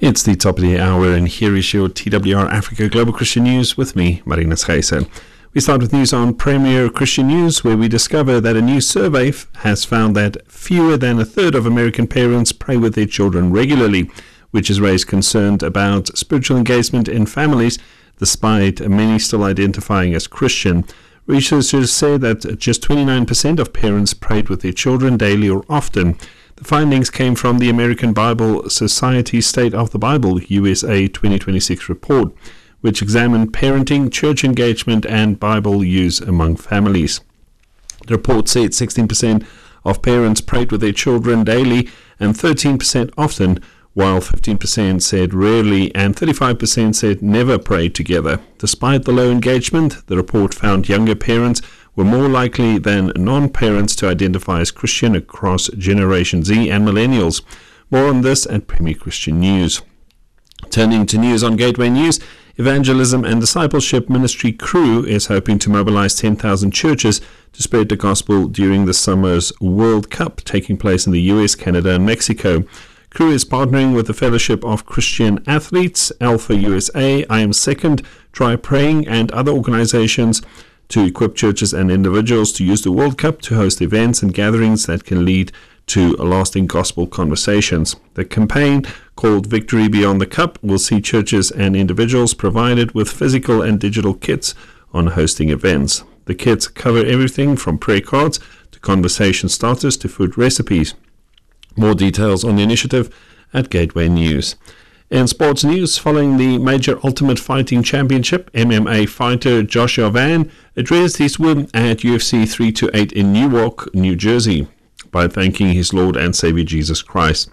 It's the top of the hour, and here is your TWR Africa Global Christian News with me, Marina Scheisse. We start with news on Premier Christian News, where we discover that a new survey has found that fewer than a third of American parents pray with their children regularly, which has raised concern about spiritual engagement in families, despite many still identifying as Christian. Researchers say that just 29% of parents prayed with their children daily or often. The findings came from the American Bible Society State of the Bible USA 2026 report, which examined parenting, church engagement, and Bible use among families. The report said 16% of parents prayed with their children daily and 13% often, while 15% said rarely and 35% said never prayed together. Despite the low engagement, the report found younger parents were more likely than non-parents to identify as Christian across Generation Z and Millennials. More on this at Premier Christian News. Turning to news on Gateway News, Evangelism and Discipleship Ministry Cru is hoping to mobilize 10,000 churches to spread the gospel during the summer's World Cup taking place in the US, Canada, and Mexico. Cru is partnering with the Fellowship of Christian Athletes, Alpha USA, I Am Second, Try Praying, and other organizations to equip churches and individuals to use the World Cup to host events and gatherings that can lead to lasting gospel conversations. The campaign, called Victory Beyond the Cup, will see churches and individuals provided with physical and digital kits on hosting events. The kits cover everything from prayer cards to conversation starters to food recipes. More details on the initiative at Gateway News. In sports news, following the Major Ultimate Fighting Championship, MMA fighter Joshua Van addressed his win at UFC 328 in Newark, New Jersey, by thanking his Lord and Savior Jesus Christ.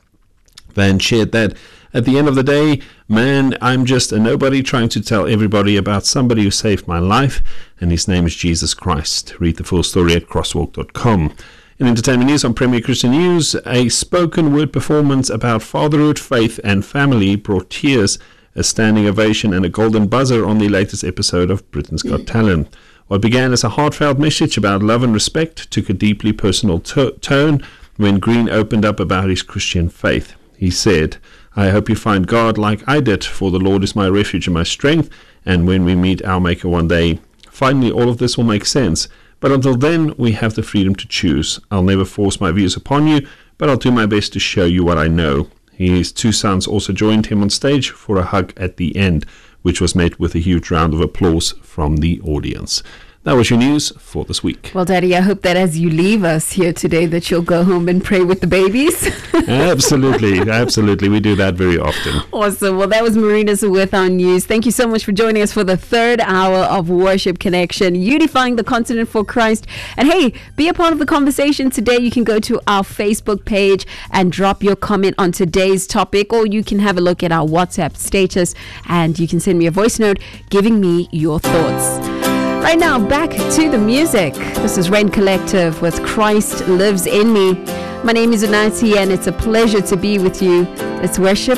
Van shared that, at the end of the day, man, I'm just a nobody trying to tell everybody about somebody who saved my life, and his name is Jesus Christ. Read the full story at crosswalk.com. In entertainment news on Premier Christian News, a spoken word performance about fatherhood, faith, and family brought tears, a standing ovation, and a golden buzzer on the latest episode of Britain's Got Talent. What began as a heartfelt message about love and respect took a deeply personal tone when Green opened up about his Christian faith. He said, "I hope you find God like I did, for the Lord is my refuge and my strength, and when we meet our Maker one day, finally all of this will make sense. But until then, we have the freedom to choose. I'll never force my views upon you, but I'll do my best to show you what I know." His two sons also joined him on stage for a hug at the end, which was met with a huge round of applause from the audience. That was your news for this week. Well, Daddy, I hope that as you leave us here today that you'll go home and pray with the babies. Absolutely. Absolutely. We do that very often. Awesome. Well, that was Marina's with our news. Thank you so much for joining us for the third hour of Worship Connection, unifying the continent for Christ. And hey, be a part of the conversation today. You can go to our Facebook page and drop your comment on today's topic, or you can have a look at our WhatsApp status and you can send me a voice note giving me your thoughts. Right now, back to the music. This is Rain Collective with Christ Lives in Me. My name is Unati, and it's a pleasure to be with you. Let's worship